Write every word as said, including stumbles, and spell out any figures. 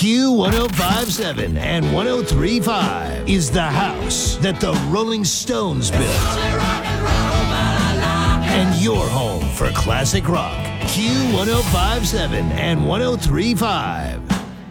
Q one oh five point seven and one oh three point five is the house that the Rolling Stones built. And your home for classic rock. Q one oh five point seven and one oh three point five.